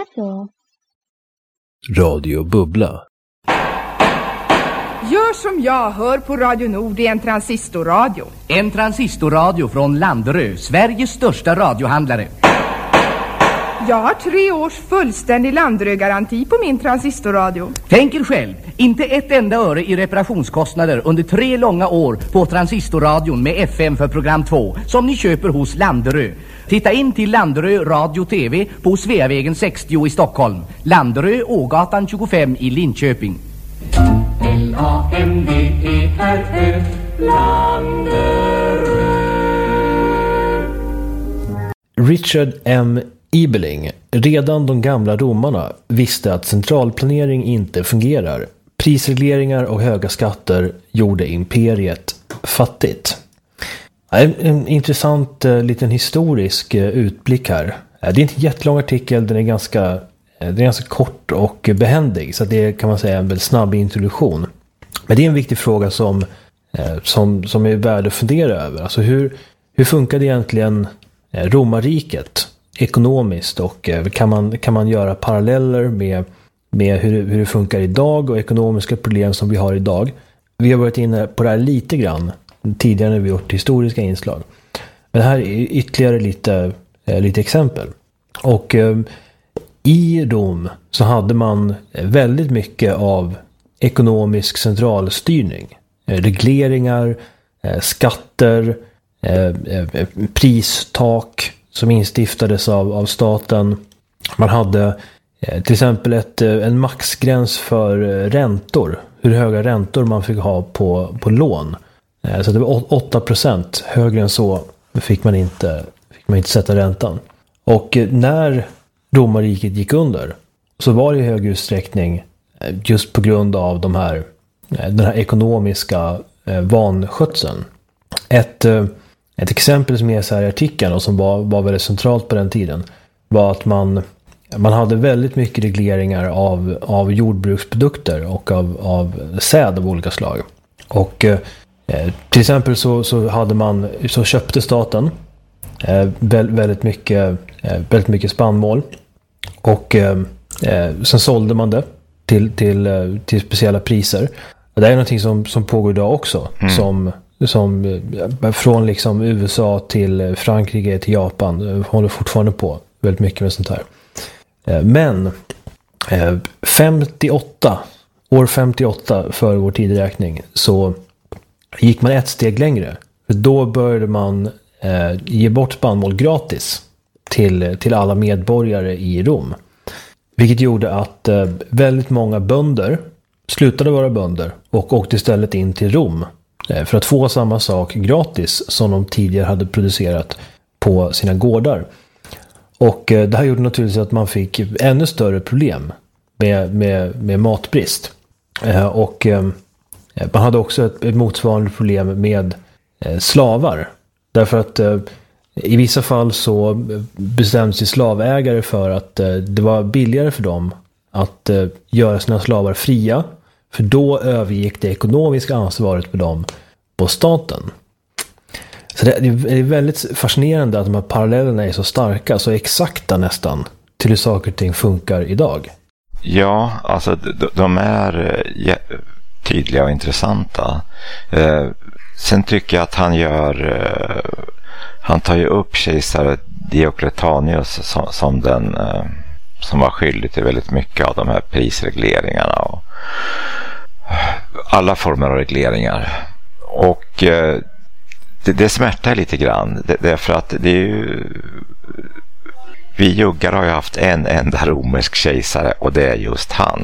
så. Radio Bubbla. Gör som jag, hör på Radio Nord i en transistorradio. En transistorradio från Landerö, Sveriges största radiohandlare. Jag har 3 års fullständig Landerö-garanti på min transistorradio. Tänk er själv, inte ett enda öre i reparationskostnader under 3 långa år på transistorradion med FM för program 2 som ni köper hos Landerö. Titta in till Landerö Radio TV på Sveavägen 60 i Stockholm. Landerö, Ågatan 25 i Linköping. Landerö, Landerö. Richard M. Ebeling, redan de gamla romarna visste att centralplanering inte fungerar. Prisregleringar och höga skatter gjorde imperiet fattigt. En intressant liten historisk utblick här. Det är inte en jättelång artikel, den är ganska kort och behändig, så det kan man säga är en väldigt snabb introduktion. Men det är en viktig fråga som är värd att fundera över. Alltså hur funkar det egentligen romarriket ekonomiskt, och kan man göra paralleller med hur det funkar idag och ekonomiska problem som vi har idag. Vi har varit inne på det här lite grann tidigare när vi gjort historiska inslag. Men här är ytterligare lite exempel. Och i Rom så hade man väldigt mycket av ekonomisk centralstyrning. Regleringar, skatter, pristak som instiftades av staten. Man hade till exempel en maxgräns för räntor. Hur höga räntor man fick ha på lån. Så det var 8%. Högre än så fick man inte sätta räntan. Och när romarriket gick under så var det i hög utsträckning just på grund av den här ekonomiska vanskötseln. Ett exempel som är så här i artikeln och som var väldigt centralt på den tiden var att man hade väldigt mycket regleringar av jordbruksprodukter och av säd av olika slag. Och till exempel så köpte staten väldigt mycket spannmål, och sen sålde man det till speciella priser. Det är någonting som pågår idag också, som från liksom USA till Frankrike till Japan håller fortfarande på väldigt mycket med sånt här. Men år 58 för vår tideräkning så gick man ett steg längre. För då började man ge bort spannmål gratis till alla medborgare i Rom. Vilket gjorde att väldigt många bönder slutade vara bönder och åkte istället in till Rom för att få samma sak gratis som de tidigare hade producerat på sina gårdar. Och det här gjorde naturligtvis att man fick ännu större problem med matbrist. Och man hade också ett motsvarande problem med slavar. Därför att i vissa fall så bestämde sig slavägare för att det var billigare för dem att göra sina slavar fria. För då övergick det ekonomiska ansvaret på dem på staten. Så det är väldigt fascinerande att de här parallellerna är så starka, så exakta nästan, till hur saker och ting funkar idag. Ja, alltså de är tydliga och intressanta. Sen tycker jag att han tar ju upp kejsare Diocletianus som som var skyldig till väldigt mycket av de här prisregleringarna och alla former av regleringar. Och det smärtar lite grann, därför att det är ju, vi juggar har ju haft en enda romersk kejsare, och det är just han.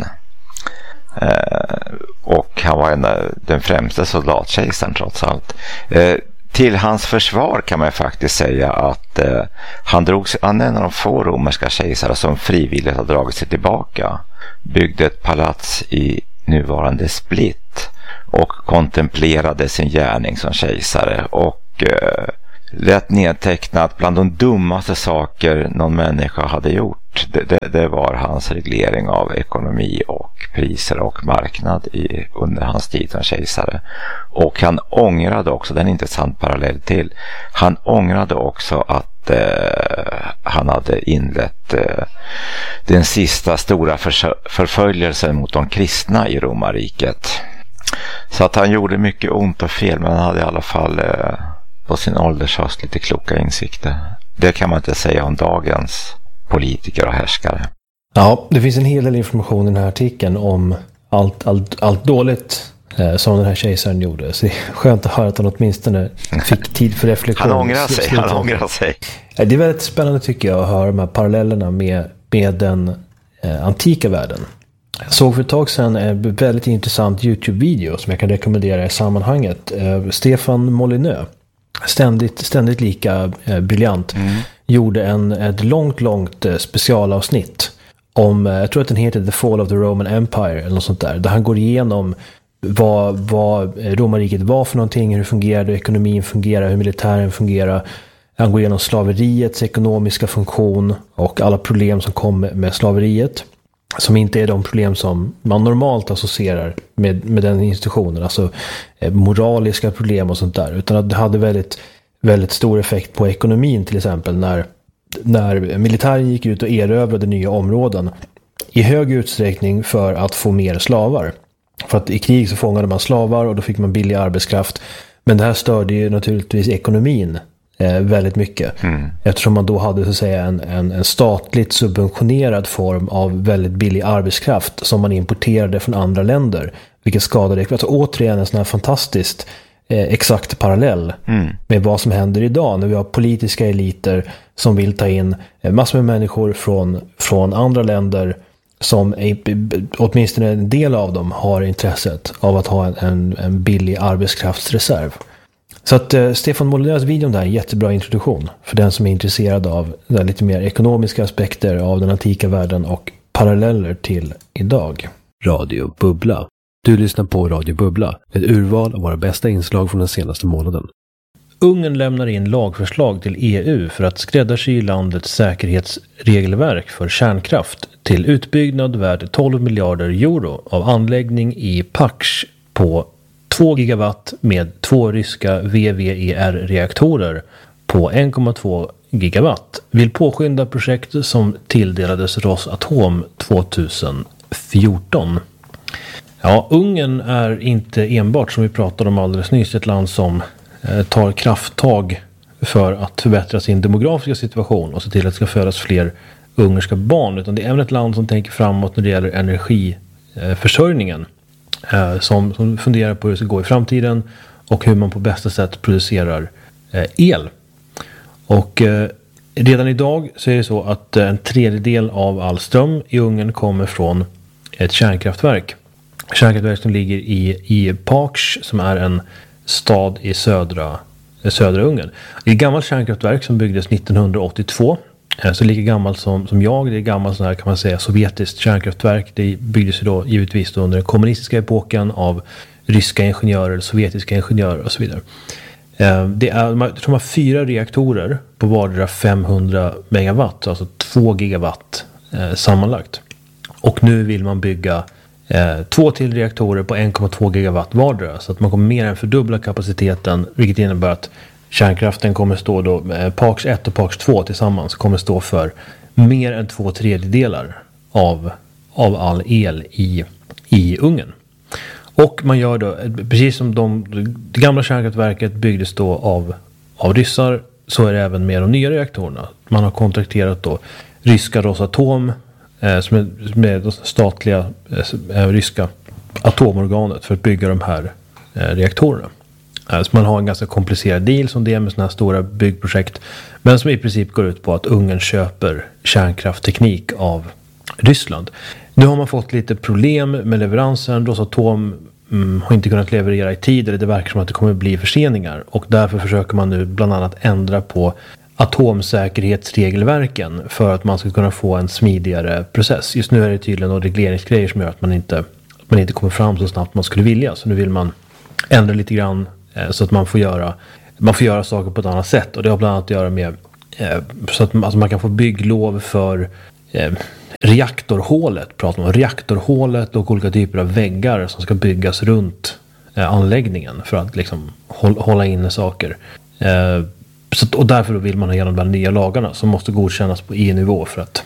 Och han var den främsta soldatkejsaren trots allt. Till hans försvar kan man faktiskt säga att han är en av de få romerska kejsare som frivilligt har dragit sig tillbaka. Byggde ett palats i nuvarande Split och kontemplerade sin gärning som kejsare, och lät nedtecknat bland de dummaste saker någon människa hade gjort. Det var hans reglering av ekonomi och priser och marknad under hans tid som kejsare. Och han ångrade också, det är en intressant parallell till, han ångrade också att han hade inlett den sista stora förföljelsen mot de kristna i romarriket. Så att han gjorde mycket ont och fel, men han hade i alla fall på sin ålders höst lite kloka insikter. Det kan man inte säga om dagens politiker och härskare. Ja, det finns en hel del information i den här artikeln om allt dåligt som den här kejsaren gjorde. Så det är skönt att höra att han åtminstone fick tid för reflektion. Han ångrar sig. Det är väldigt spännande tycker jag att höra de här parallellerna med den antika världen. Jag såg för ett tag sedan en väldigt intressant YouTube-video som jag kan rekommendera i sammanhanget. Stefan Molyneux, ständigt lika briljant, gjorde ett långt specialavsnitt om, jag tror att den heter The Fall of the Roman Empire eller något sånt där han går igenom vad romarriket var för någonting, hur det fungerade, hur ekonomin fungerar, hur militären fungerar. Han går igenom slaveriets ekonomiska funktion och alla problem som kom med slaveriet, som inte är de problem som man normalt associerar med den institutionen, alltså moraliska problem och sånt där, utan att det hade väldigt, väldigt stor effekt på ekonomin, till exempel när militären gick ut och erövrade nya områden i hög utsträckning för att få mer slavar. För att i krig så fångade man slavar och då fick man billig arbetskraft. Men det här störde ju naturligtvis ekonomin väldigt mycket. Eftersom man då hade så att säga en statligt subventionerad form av väldigt billig arbetskraft som man importerade från andra länder. Vilket skadade. Alltså återigen en sån här fantastiskt exakt parallell med vad som händer idag när vi har politiska eliter som vill ta in massor med människor från andra länder som åtminstone en del av dem har intresset av att ha en billig arbetskraftsreserv. Så att Stefan Molyneux videon där är en jättebra introduktion för den som är intresserad av lite mer ekonomiska aspekter av den antika världen och paralleller till idag. Radio Bubbla. Du lyssnar på Radio Bubbla, ett urval av våra bästa inslag från den senaste månaden. Ungern lämnar in lagförslag till EU för att skräddarsy landets säkerhetsregelverk för kärnkraft till utbyggnad värd 12 miljarder euro av anläggning i Paks på 2 gigawatt med 2 ryska VVER-reaktorer på 1,2 gigawatt vill påskynda projekt som tilldelades Rosatom 2014. Ja, Ungern är inte enbart, som vi pratade om alldeles nyss, ett land som tar krafttag för att förbättra sin demografiska situation och se till att det ska födas fler ungerska barn, utan det är även ett land som tänker framåt när det gäller energiförsörjningen, som funderar på hur det ska gå i framtiden och hur man på bästa sätt producerar el. Och redan idag så är det så att en tredjedel av all ström i Ungern kommer från ett kärnkraftverk. Kärnkraftverk som ligger i Paks, som är en stad i södra Ungern. Det är ett gammalt kärnkraftverk som byggdes 1982. Så lika gammalt som jag. Det är gammalt sån här, kan man säga, sovjetiskt kärnkraftverk. Det byggdes ju då givetvis då under den kommunistiska epoken av ryska ingenjörer, sovjetiska ingenjörer och så vidare. Det är, jag tror man har 4 reaktorer på vardera 500 megawatt, alltså 2 gigawatt sammanlagt. Och nu vill man bygga 2 till reaktorer på 1,2 gigawatt vardera, så att man kommer mer än fördubbla kapaciteten, vilket innebär att kärnkraften kommer stå då, Paks 1 och Paks 2 tillsammans kommer stå för mer än 2/3 av all el i Ungern. Och man gör då, precis som det gamla kärnkraftverket byggdes då av ryssar, så är det även med de nya reaktorerna. Man har kontrakterat då ryska Rosatom, som är det statliga ryska atomorganet, för att bygga de här reaktorerna. Så man har en ganska komplicerad deal som det är med sådana här stora byggprojekt, men som i princip går ut på att Ungern köper kärnkraftteknik av Ryssland. Nu har man fått lite problem med leveransen. Rosatom har inte kunnat leverera i tid, eller det verkar som att det kommer bli förseningar, och därför försöker man nu bland annat ändra på atomsäkerhetsregelverken för att man ska kunna få en smidigare process. Just nu är det tydligen några regleringsgrejer som gör att man inte kommer fram så snabbt man skulle vilja. Så nu vill man ändra lite grann så att man får göra saker på ett annat sätt. Och det har bland annat att göra med så att alltså man kan få bygglov för reaktorhålet. Pratar man om reaktorhålet och olika typer av väggar som ska byggas runt anläggningen för att liksom hålla inne saker. Och därför vill man ha igenom de nya lagarna som måste godkännas på EU-nivå för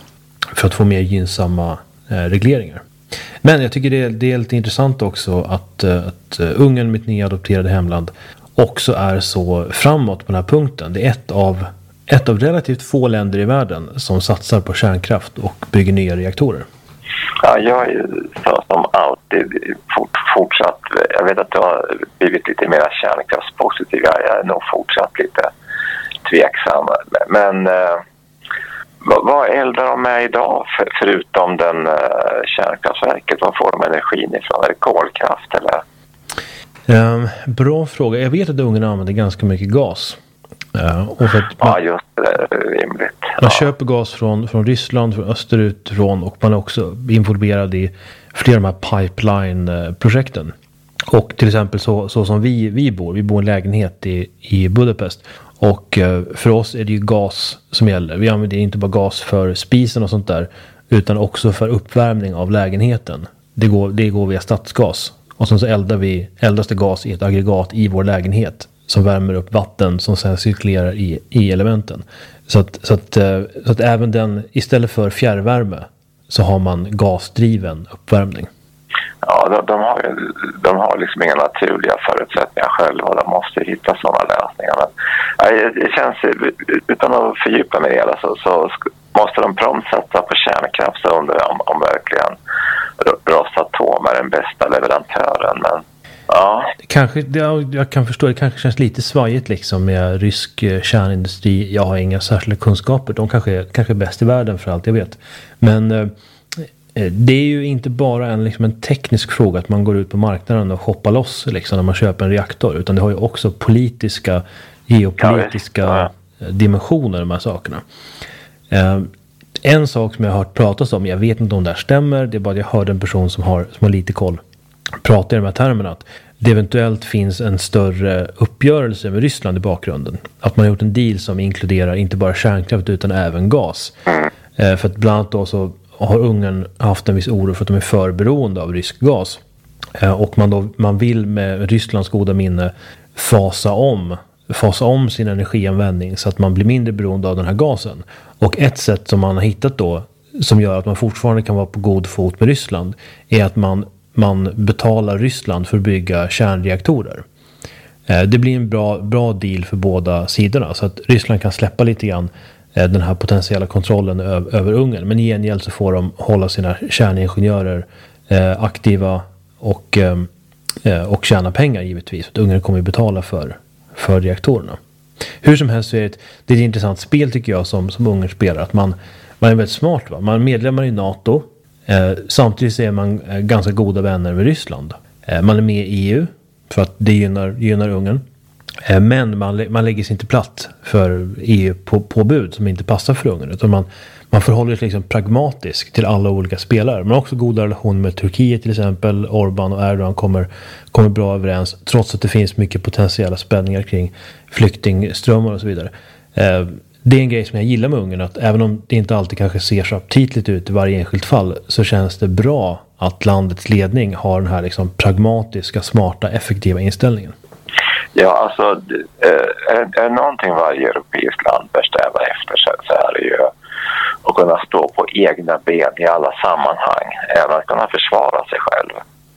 för att få mer gynnsamma regleringar. Men jag tycker det är lite intressant också att Ungern, mitt nya adopterade hemland, också är så framåt på den här punkten. Det är ett av relativt få länder i världen som satsar på kärnkraft och bygger nya reaktorer. Ja, jag är ju så som alltid fortsatt. Jag vet att du har blivit lite mer kärnkraftspositiv. Jag är nog fortsatt lite tveksam. Men vad eldar de med idag förutom den kärnkraftverket? Vad får de energin ifrån? Är det kolkraft eller? Bra fråga. Jag vet att Ungern använder ganska mycket gas. Och för att ja, just det. Det är rimligt. Man köper gas från Ryssland, från österut från, och man är också involverad i flera av de här pipeline-projekten. Och till exempel så som vi bor i en lägenhet i Budapest. Och för oss är det ju gas som gäller. Vi använder inte bara gas för spisen och sånt där, utan också för uppvärmning av lägenheten. Det går via stadsgas. Och sen så eldas det gas i ett aggregat i vår lägenhet som värmer upp vatten som sen cirkulerar i elementen. Så att även den, istället för fjärrvärme, så har man gasdriven uppvärmning. Ja, de har liksom inga naturliga förutsättningar själva. De måste hitta sådana lösningar. Men det känns, utan att fördjupa mig i det, så måste de prompt satsa på kärnkraft. Så undrar om verkligen Rosatom är den bästa leverantören. Men ja. Kanske, jag kan förstå, det kanske känns lite svajigt liksom med rysk kärnindustri. Jag har inga särskilda kunskaper. De kanske är bäst i världen för allt jag vet. Men det är ju inte bara en teknisk fråga att man går ut på marknaden och shoppar loss liksom, när man köper en reaktor. Utan det har ju också geopolitiska dimensioner, de här sakerna. En sak som jag har hört pratas om, jag vet inte om det här stämmer, det är bara att jag hörde en person som har lite koll prata i de här termerna, att det eventuellt finns en större uppgörelse med Ryssland i bakgrunden. Att man har gjort en deal som inkluderar inte bara kärnkraft utan även gas. För att bland annat då så har Ungern haft en viss oro för att de är för beroende av rysk gas. Och man vill med Rysslands goda minne fasa om sin energianvändning så att man blir mindre beroende av den här gasen. Och ett sätt som man har hittat då, som gör att man fortfarande kan vara på god fot med Ryssland, är att man betalar Ryssland för att bygga kärnreaktorer. Det blir en bra deal för båda sidorna, så att Ryssland kan släppa lite grann den här potentiella kontrollen över Ungern. Men i gengäld så får de hålla sina kärningenjörer aktiva och tjäna pengar givetvis. För att Ungern kommer att betala för reaktorerna. Hur som helst så är det ett intressant spel tycker jag som Ungern spelar. Att man är väldigt smart. Va? Man är medlemmar i NATO. Samtidigt så är man ganska goda vänner med Ryssland. Man är med i EU för att det gynnar Ungern. Men man lägger sig inte platt för EU-påbud som inte passar för Ungern. Utan man förhåller sig liksom pragmatisk till alla olika spelare. Man har också goda relationer med Turkiet till exempel. Orbán och Erdogan kommer bra överens. Trots att det finns mycket potentiella spänningar kring flyktingströmmar och så vidare. Det är en grej som jag gillar med Ungern. Att även om det inte alltid kanske ser så aptitligt ut i varje enskilt fall, så känns det bra att landets ledning har den här liksom pragmatiska, smarta, effektiva inställningen. Ja, alltså är det någonting varje europeiskt land bör sträva efter så är det ju att kunna stå på egna ben i alla sammanhang, även att kunna försvara sig själv.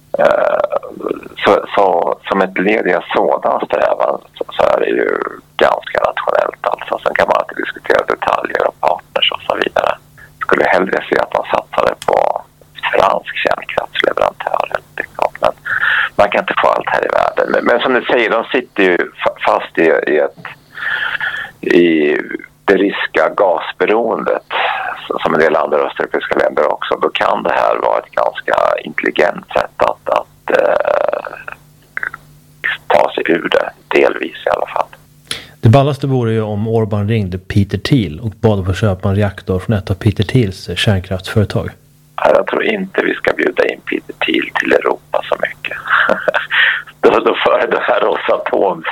Så som ett led i en sådan strävan så är det ju ganska rationellt. Alltså. Sen kan man alltid diskutera detaljer och partners och så vidare. Jag skulle hellre se att man satsade på fransk kärnkraftsleverantör. Men man kan inte få allt här i världen. Men som du säger, de sitter ju fast i det ryska gasberoendet, som en del andra östeuropeiska länder också. Då kan det här vara ett ganska intelligent sätt att ta sig ur det, delvis i alla fall. Det ballaste vore ju om Orbán ringde Peter Thiel och bad att få köpa en reaktor från ett av Peter Thiels kärnkraftsföretag. Jag tror inte vi ska bjuda in Peter Thiel till Europa så mycket. då för det här Rosatoms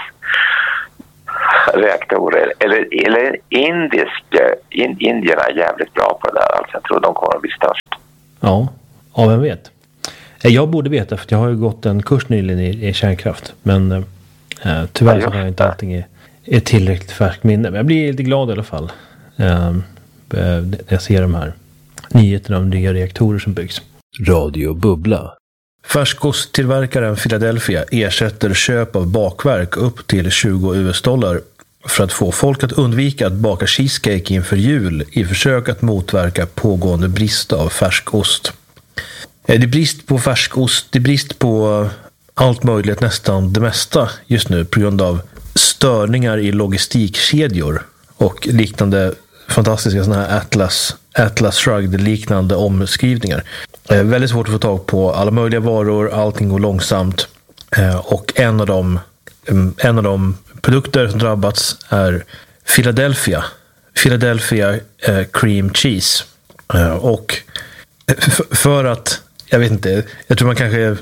reaktorer. Eller Indierna är jävligt bra på det där. Alltså jag tror de kommer att bli störst. Ja, vem vet. Jag borde veta, för jag har ju gått en kurs nyligen i kärnkraft. Men tyvärr så har jag inte allting är tillräckligt färskt minne. Men jag blir lite glad i alla fall. Jag ser de här nyheterna om nya reaktorer som byggs. Radio Bubbla. Färskosttillverkaren Philadelphia ersätter köp av bakverk upp till $20 för att få folk att undvika att baka cheesecake inför jul i försök att motverka pågående brist av färskost. Det är brist på färskost, det är brist på allt möjligt, nästan det mesta just nu på grund av störningar i logistikkedjor och liknande fantastiska såna här Atlas Shrugged-liknande omskrivningar. Väldigt svårt att få tag på alla möjliga varor, allting går långsamt och en av de produkter som drabbats är Philadelphia cream cheese. Och för att, jag vet inte, jag tror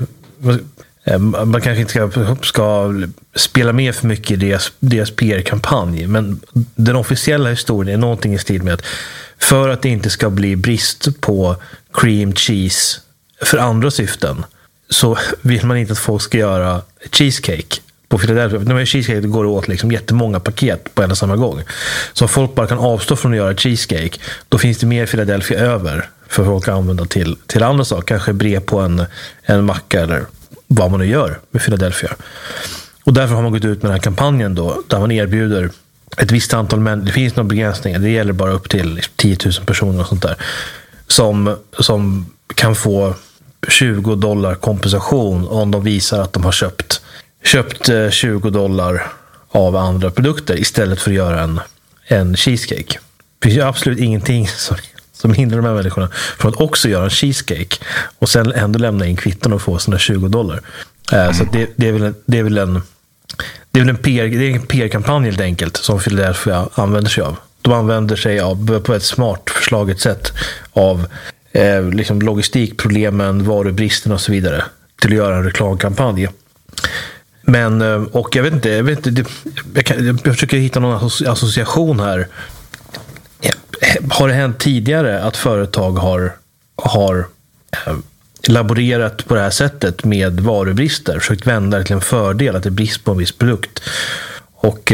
man kanske inte ska spela med för mycket i deras PR-kampanj, men den officiella historien är någonting i stil med att för att det inte ska bli brist på cream cheese för andra syften så vill man inte att folk ska göra cheesecake på Philadelphia. När man gör cheesecake går det åt liksom jättemånga paket på en och samma gång. Så om folk bara kan avstå från att göra cheesecake, då finns det mer Philadelphia över för folk att använda till andra saker. Kanske bre på en macka eller vad man nu gör med Philadelphia. Och därför har man gått ut med den här kampanjen då, där man erbjuder ett visst antal människor. Det finns några begränsningar, det gäller bara upp till 10 000 personer och sånt där, som kan få $20 kompensation om de visar att de har köpt $20 av andra produkter istället för att göra en cheesecake. Det finns ju absolut ingenting som hindrar de här människorna från att också göra en cheesecake och sen ändå lämna in kvitton och få sina $20. Så det är väl en PR-kampanj helt enkelt som Philadelphia använder sig av. De använder sig av på ett smart förslaget sätt av liksom logistikproblemen, varubristen och så vidare till att göra en reklamkampanj. Men, och jag vet inte jag försöker hitta någon association här. Har det hänt tidigare att företag har laborerat på det här sättet med varubrister, försökt vända det till en fördel att det är brist på en viss produkt och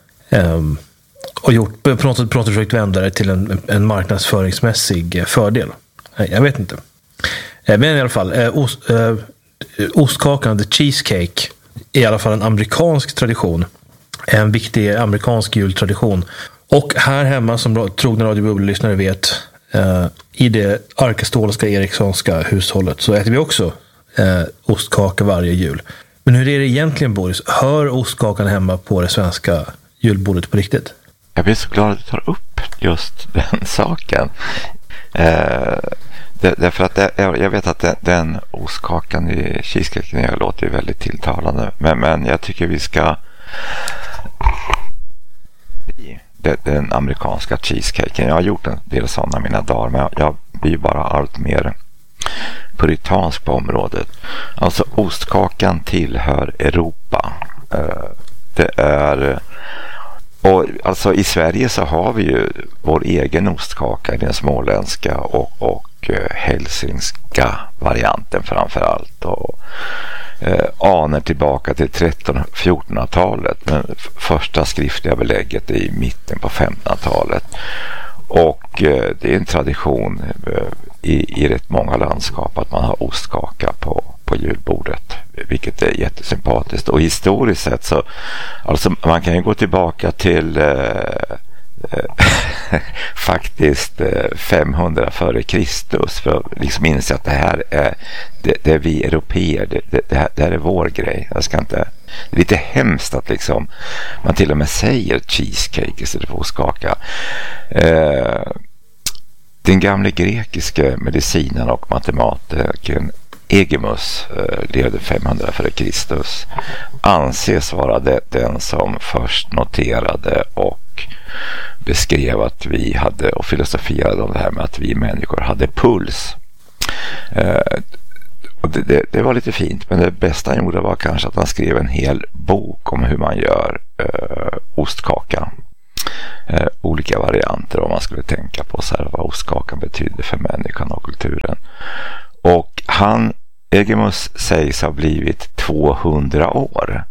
gjort på något sätt försökt vända det till en marknadsföringsmässig fördel? Jag vet inte. Men i alla fall ostkakan, the cheesecake, är i alla fall en amerikansk tradition, en viktig amerikansk jultradition. Och här hemma, som trogna Radio Bubbla-lyssnare vet, i det arkastolska erikssonska hushållet så äter vi också ostkaka varje jul. Men hur är det egentligen, Boris? Hör ostkakan hemma på det svenska julbordet på riktigt? Jag blir så glad att du tar upp just den saken. Därför att jag vet att den ostkakan i cheesecaken låter ju väldigt tilltalande. Men jag tycker vi ska... Den amerikanska cheesecaken. Jag har gjort en del sådana mina dagar, men jag blir bara allt mer puritansk på området. Alltså ostkakan tillhör Europa. Det är... Och alltså i Sverige så har vi ju vår egen ostkaka, den småländska och hälsingska varianten framförallt. Och aner tillbaka till 1300-1400-talet, men första skriftliga belägget är i mitten på 1500-talet. Och det är en tradition i rätt många landskap att man har ostkaka på julbordet, vilket är jättesympatiskt. Och historiskt sett så, alltså man kan ju gå tillbaka till faktiskt 500 före Kristus för att liksom inse att det här är det är vi europeer, det här är vår grej. Jag ska inte, det är lite hemskt att liksom man till och med säger cheesecake istället för ostkaka. Den gamla grekiska medicinaren och matematikern Egimus levde 500 före Kristus, anses vara den som först noterade och beskrev att vi hade, och filosoferade om det här med att vi människor hade puls. Och det var lite fint, men det bästa han gjorde var kanske att han skrev en hel bok om hur man gör ostkaka. Olika varianter om man skulle tänka på så här, vad ostkakan betyder för människan och kulturen. Och Egimus sägs ha blivit 200 år.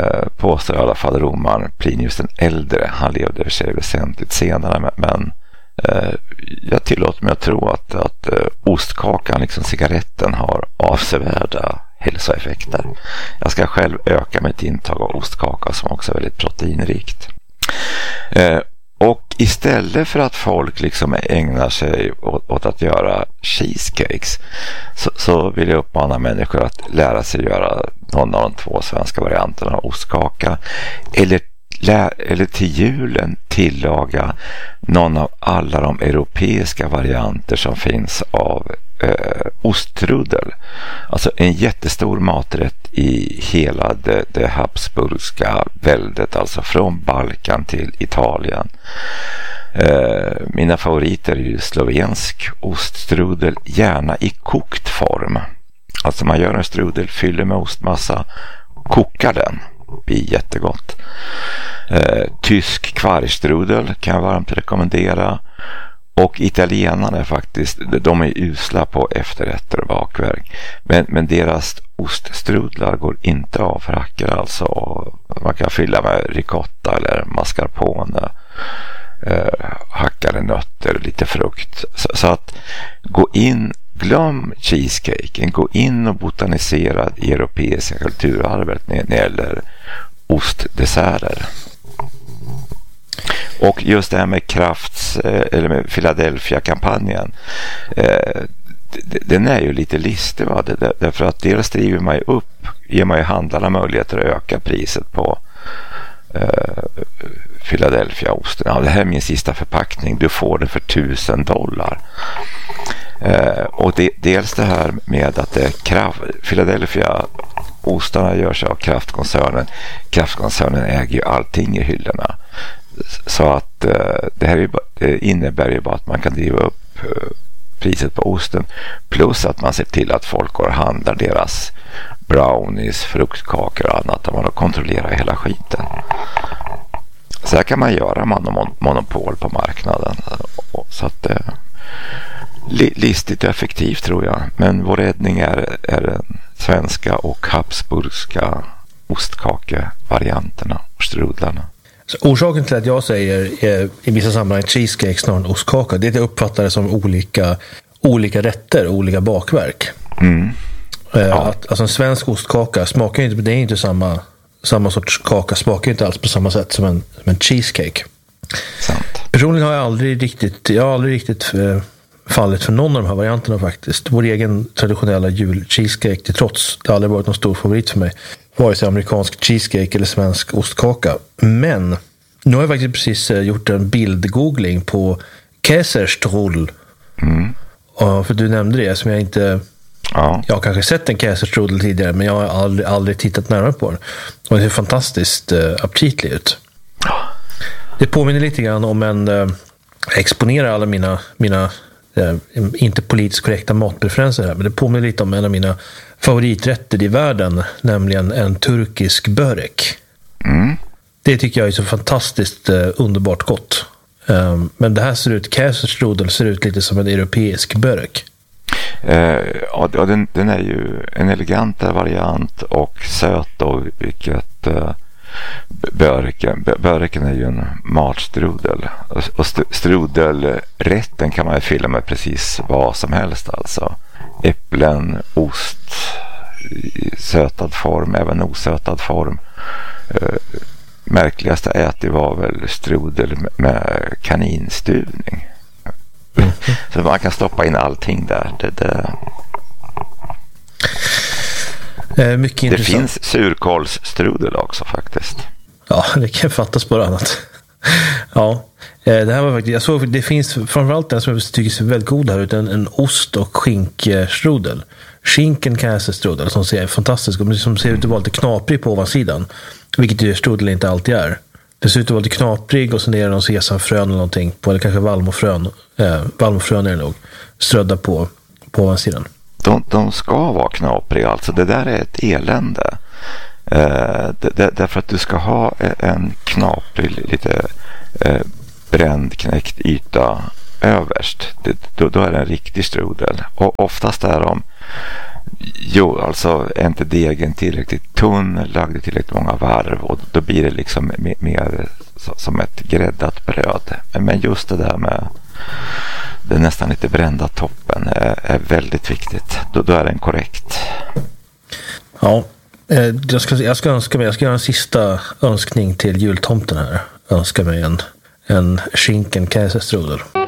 Påstår i alla fall romaren Plinius den äldre. Han levde för sig väsentligt senare, men Jag tillåter mig att tro att ostkakan liksom cigaretten har avsevärda hälsoeffekter. Jag ska själv öka mitt intag av ostkaka som också är väldigt proteinrikt. Och istället för att folk liksom ägnar sig åt att göra cheesecakes så vill jag uppmana människor att lära sig göra någon av de 2 svenska varianterna av ostkaka eller till julen tillaga någon av alla de europeiska varianter som finns av oststrudel. Alltså en jättestor maträtt i hela det habsburgska väldet, alltså från Balkan till Italien. Mina favoriter är ju slovensk oststrudel, gärna i kokt form. Alltså man gör en strudel, fyller med ostmassa, kokar den. Blir jättegott. Tysk kvargstrudel kan jag varmt rekommendera. Och italienarna faktiskt, de är usla på efterrätter och bakverk. Men deras oststrudlar går inte av för hackor. Alltså man kan fylla med ricotta eller mascarpone, hackade nötter, lite frukt. Så att glöm cheesecaken, gå in och botanisera i europeiska kulturarvet när det gäller ostdesserter. Och just det här med eller med Philadelphia-kampanjen, den är ju lite listig, va? Därför att dels driver man ju ger man ju handlarna möjligheter att öka priset på Philadelphia-osten. Ja, det här är min sista förpackning, du får det för $1,000. Och dels det här med att Philadelphia-ostarna görs av Kraftkoncernen. Kraftkoncernen äger ju allting i hyllorna. Så att det här innebär ju bara att man kan driva upp priset på osten, plus att man ser till att folk går och handlar deras brownies, fruktkakor och annat, och man kontrollerar hela skiten. Så här kan man göra monopol på marknaden. Så att listigt och effektivt, tror jag. Men vår räddning är den svenska och habsburgska ostkakevarianterna och strudlarna. Så orsaken till att jag säger i vissa sammanhang cheesecake snarare än ostkaka, det är att jag uppfattar det som olika rätter, olika bakverk. Ja. Alltså en svensk ostkaka smakar inte, det är inte samma sorts kaka, smakar inte alls på samma sätt som en cheesecake. Sant. Personligen har jag aldrig riktigt fallit för någon av de här varianterna faktiskt. Vår egen traditionella jul-cheesecake till trots, det har aldrig varit någon stor favorit för mig. Vare sig amerikansk cheesecake eller svensk ostkaka. Men nu har jag faktiskt precis gjort en bildgoogling på Käserstrudel. För du nämnde det, som jag inte... Ja. Jag har kanske sett en Käserstrudel tidigare, men jag har aldrig tittat närmare på den. Och det ser fantastiskt aptitlig ut. Det påminner lite grann om jag exponerar alla mina inte politiskt korrekta matpreferenser här, men det påminner lite om en av mina favoriträtter i världen, nämligen en turkisk börek. Det tycker jag är så fantastiskt underbart gott. Men det här Käserstrudel ser ut lite som en europeisk börek. Ja, den är ju en elegantare variant och söt då, vilket böreken är ju en matstrudel, och strudelrätten kan man ju fylla med precis vad som helst, alltså äpplen, ost i sötad form, även osötad form. Märkligaste ätit var väl strudel med kaninstuvning. Så man kan stoppa in allting där. Mycket intressant. Det finns surkålsstrudel också faktiskt. Ja, det kan fattas på annat. Ja, det här var faktiskt, jag såg, det finns framförallt den som jag tycker ser väldigt god här ut, en ost- och skinkstrudel. Schinken-käsestrudel som ser fantastisk ut, som ser ut att vara lite knaprig på ovansidan, vilket ju strudel inte alltid är. Det ser ut att vara lite knaprig, och sen är det någon sesamfrön eller någonting på, eller kanske vallmofrön är det nog, strödda på ovansidan. De ska vara knapriga, alltså det där är ett elände. Därför att du ska ha en knaprig, lite bränd, knäckt yta överst. Då är det en riktig strudel. Och oftast är alltså är inte degen tillräckligt tunn, lagd i tillräckligt många varv, och då blir det liksom mer som ett gräddat bröd. Men just det där med det nästan lite brända toppen är väldigt viktigt. Då är den korrekt. Ja, jag ska önska mig, jag ska göra en sista önskning till jultomten här. Önska mig en skinken kejsarstrudel.